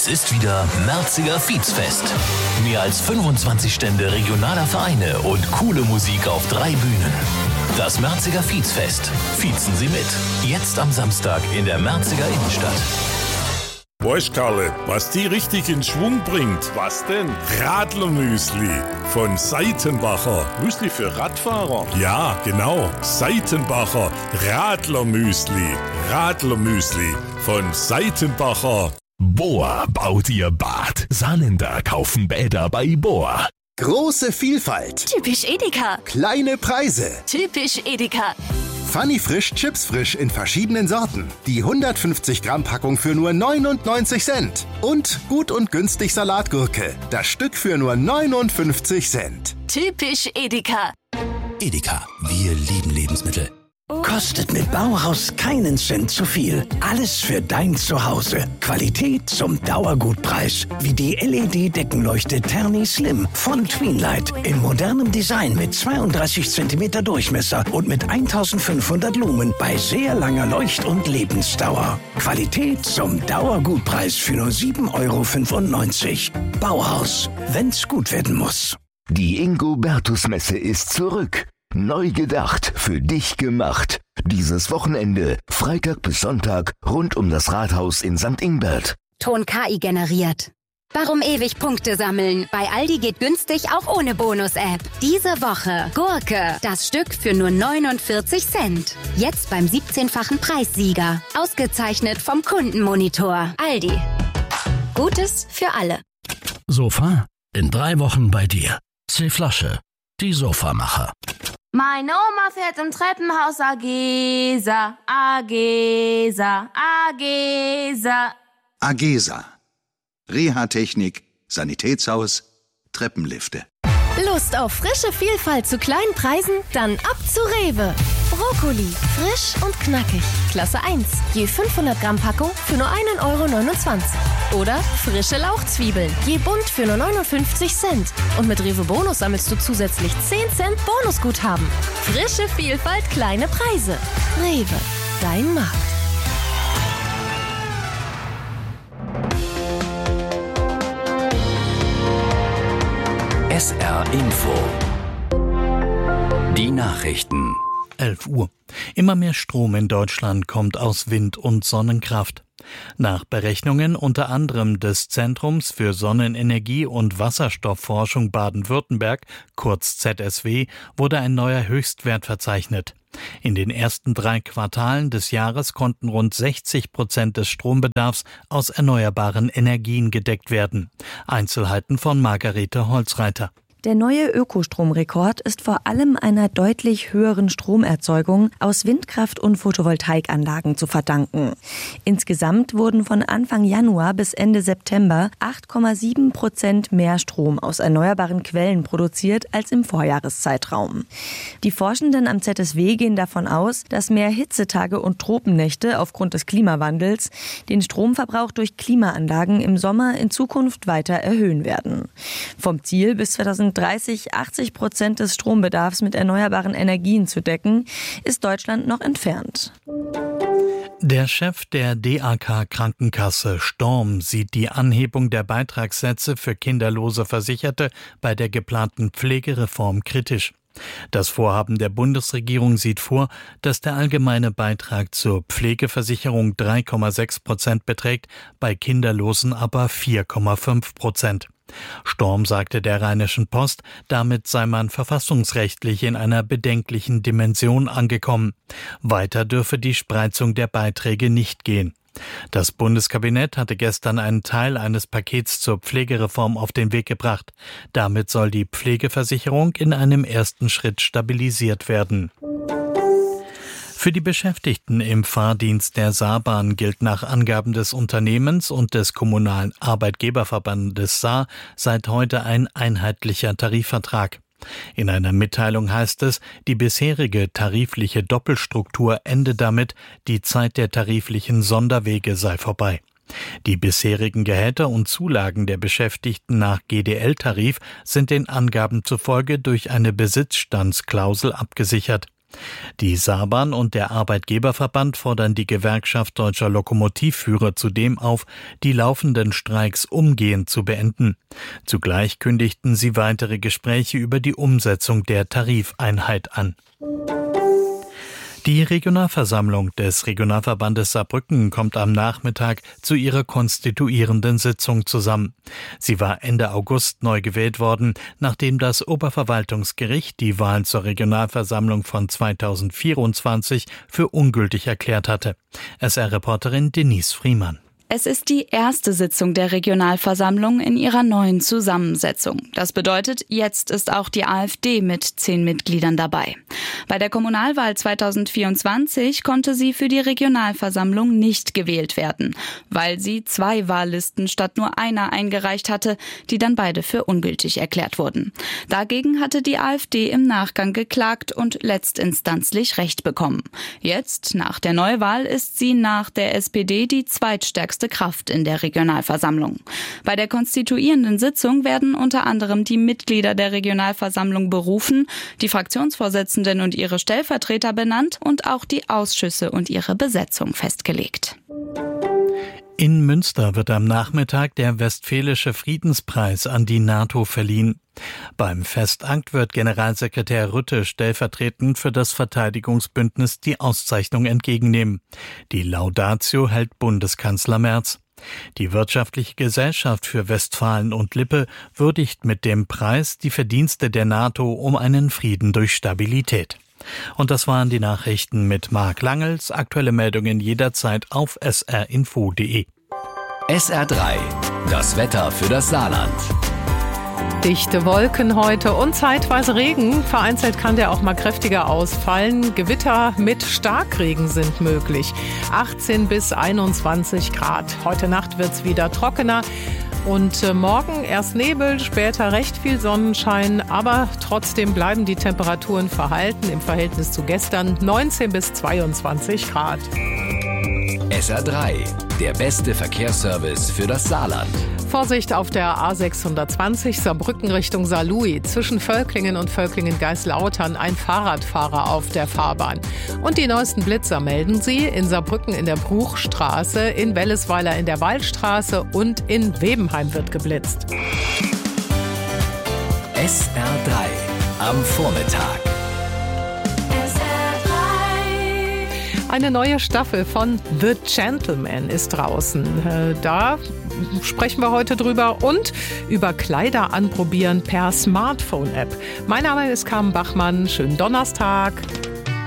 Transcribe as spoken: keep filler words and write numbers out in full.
Es ist wieder Märziger Viehzfest. Mehr als fünfundzwanzig Stände regionaler Vereine und coole Musik auf drei Bühnen. Das Märziger Viehzfest. Viezen Sie mit. Jetzt am Samstag in der Märziger Innenstadt. Weißt Karle, was die richtig in Schwung bringt? Was denn? Radlermüsli von Seitenbacher. Müsli für Radfahrer? Ja, genau. Seitenbacher Radlermüsli. Radlermüsli von Seitenbacher. Bohr baut ihr Bad. Saarländer kaufen Bäder bei Bohr. Große Vielfalt. Typisch Edeka. Kleine Preise. Typisch Edeka. Funny Frisch Chips Frisch in verschiedenen Sorten. Die hundertfünfzig Gramm Packung für nur neunundneunzig Cent. Und gut und günstig Salatgurke. Das Stück für nur neunundfünfzig Cent. Typisch Edeka. Edeka, wir lieben Lebensmittel. Kostet mit Bauhaus keinen Cent zu viel. Alles für dein Zuhause. Qualität zum Dauergutpreis. Wie die L E D-Deckenleuchte Terni Slim von Tweenlight. In modernem Design mit zweiunddreißig Zentimeter Durchmesser und mit eintausendfünfhundert Lumen bei sehr langer Leucht- und Lebensdauer. Qualität zum Dauergutpreis für nur sieben Euro fünfundneunzig. Bauhaus, wenn's gut werden muss. Die Ingo-Bertus-Messe ist zurück. Neu gedacht, für dich gemacht. Dieses Wochenende, Freitag bis Sonntag, rund um das Rathaus in Sankt Ingbert. Ton K I generiert. Warum ewig Punkte sammeln? Bei Aldi geht günstig auch ohne Bonus-App. Diese Woche Gurke, das Stück für nur neunundvierzig Cent. Jetzt beim siebzehnfachen Preissieger. Ausgezeichnet vom Kundenmonitor. Aldi. Gutes für alle. Sofa, in drei Wochen bei dir. C-Flasche, die Sofamacher. Meine Oma fährt im Treppenhaus Agesa, Agesa, Agesa. Agesa. Reha-Technik, Sanitätshaus, Treppenlifte. Lust auf frische Vielfalt zu kleinen Preisen? Dann ab zu Rewe. Brokkoli, frisch und knackig. Klasse eins, je fünfhundert Gramm Packung für nur einen Euro neunundzwanzig. Oder frische Lauchzwiebeln, je bunt für nur neunundfünfzig Cent. Und mit Rewe Bonus sammelst du zusätzlich zehn Cent Bonusguthaben. Frische Vielfalt, kleine Preise. Rewe, dein Markt. S R Info. Die Nachrichten. elf Uhr. Immer mehr Strom in Deutschland kommt aus Wind- und Sonnenkraft. Nach Berechnungen unter anderem des Zentrums für Sonnenenergie und Wasserstoffforschung Baden-Württemberg, kurz Z S W, wurde ein neuer Höchstwert verzeichnet. In den ersten drei Quartalen des Jahres konnten rund sechzig Prozent des Strombedarfs aus erneuerbaren Energien gedeckt werden. Einzelheiten von Margarete Holzreiter. Der neue Ökostromrekord ist vor allem einer deutlich höheren Stromerzeugung aus Windkraft- und Photovoltaikanlagen zu verdanken. Insgesamt wurden von Anfang Januar bis Ende September acht Komma sieben Prozent mehr Strom aus erneuerbaren Quellen produziert als im Vorjahreszeitraum. Die Forschenden am Z S W gehen davon aus, dass mehr Hitzetage und Tropennächte aufgrund des Klimawandels den Stromverbrauch durch Klimaanlagen im Sommer in Zukunft weiter erhöhen werden. Vom Ziel bis zweitausenddreißig achtzig Prozent des Strombedarfs mit erneuerbaren Energien zu decken, ist Deutschland noch entfernt. Der Chef der D A K Krankenkasse Storm sieht die Anhebung der Beitragssätze für kinderlose Versicherte bei der geplanten Pflegereform kritisch. Das Vorhaben der Bundesregierung sieht vor, dass der allgemeine Beitrag zur Pflegeversicherung drei Komma sechs Prozent beträgt, bei Kinderlosen aber vier Komma fünf Prozent. Storm sagte der Rheinischen Post, damit sei man verfassungsrechtlich in einer bedenklichen Dimension angekommen. Weiter dürfe die Spreizung der Beiträge nicht gehen. Das Bundeskabinett hatte gestern einen Teil eines Pakets zur Pflegereform auf den Weg gebracht. Damit soll die Pflegeversicherung in einem ersten Schritt stabilisiert werden. Für die Beschäftigten im Fahrdienst der Saarbahn gilt nach Angaben des Unternehmens und des Kommunalen Arbeitgeberverbandes Saar seit heute ein einheitlicher Tarifvertrag. In einer Mitteilung heißt es, die bisherige tarifliche Doppelstruktur ende damit, die Zeit der tariflichen Sonderwege sei vorbei. Die bisherigen Gehälter und Zulagen der Beschäftigten nach G D L-Tarif sind den Angaben zufolge durch eine Besitzstandsklausel abgesichert. Die Saarbahn und der Arbeitgeberverband fordern die Gewerkschaft deutscher Lokomotivführer zudem auf, die laufenden Streiks umgehend zu beenden. Zugleich kündigten sie weitere Gespräche über die Umsetzung der Tarifeinheit an. Die Regionalversammlung des Regionalverbandes Saarbrücken kommt am Nachmittag zu ihrer konstituierenden Sitzung zusammen. Sie war Ende August neu gewählt worden, nachdem das Oberverwaltungsgericht die Wahlen zur Regionalversammlung von zweitausendvierundzwanzig für ungültig erklärt hatte. S R-Reporterin Denise Friemann. Es ist die erste Sitzung der Regionalversammlung in ihrer neuen Zusammensetzung. Das bedeutet, jetzt ist auch die AfD mit zehn Mitgliedern dabei. Bei der Kommunalwahl zweitausendvierundzwanzig konnte sie für die Regionalversammlung nicht gewählt werden, weil sie zwei Wahllisten statt nur einer eingereicht hatte, die dann beide für ungültig erklärt wurden. Dagegen hatte die AfD im Nachgang geklagt und letztinstanzlich Recht bekommen. Jetzt, nach der Neuwahl, ist sie nach der S P D die zweitstärkste Kraft in der Regionalversammlung. Bei der konstituierenden Sitzung werden unter anderem die Mitglieder der Regionalversammlung berufen, die Fraktionsvorsitzenden und ihre Stellvertreter benannt und auch die Ausschüsse und ihre Besetzung festgelegt. In Münster wird am Nachmittag der Westfälische Friedenspreis an die NATO verliehen. Beim Festakt wird Generalsekretär Rutte stellvertretend für das Verteidigungsbündnis die Auszeichnung entgegennehmen. Die Laudatio hält Bundeskanzler Merz. Die Wirtschaftliche Gesellschaft für Westfalen und Lippe würdigt mit dem Preis die Verdienste der NATO um einen Frieden durch Stabilität. Und das waren die Nachrichten mit Marc Langels. Aktuelle Meldungen jederzeit auf s r info punkt d e. S R drei, das Wetter für das Saarland. Dichte Wolken heute und zeitweise Regen. Vereinzelt kann der auch mal kräftiger ausfallen. Gewitter mit Starkregen sind möglich. achtzehn bis einundzwanzig Grad. Heute Nacht wird's wieder trockener. Und morgen erst Nebel, später recht viel Sonnenschein. Aber trotzdem bleiben die Temperaturen verhalten im Verhältnis zu gestern. neunzehn bis zweiundzwanzig Grad. S R drei, der beste Verkehrsservice für das Saarland. Vorsicht auf der A sechshundertzwanzig Saarbrücken Richtung Saarlouis. Zwischen Völklingen und Völklingen-Geislautern ein Fahrradfahrer auf der Fahrbahn. Und die neuesten Blitzer melden Sie in Saarbrücken in der Bruchstraße, in Wellesweiler in der Waldstraße und in Webenheim wird geblitzt. S R drei am Vormittag. Eine neue Staffel von The Gentleman ist draußen. Da sprechen wir heute drüber und über Kleider anprobieren per Smartphone-App. Mein Name ist Carmen Bachmann. Schönen Donnerstag.